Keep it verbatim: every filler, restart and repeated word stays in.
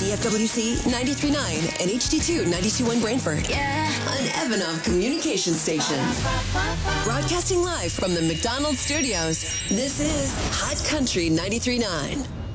K F W C ninety-three point nine and H D two ninety-two point one Brantford. Yeah. An Evanov communication station. Broadcasting live from the McDonald's studios, this is Hot Country ninety-three point nine.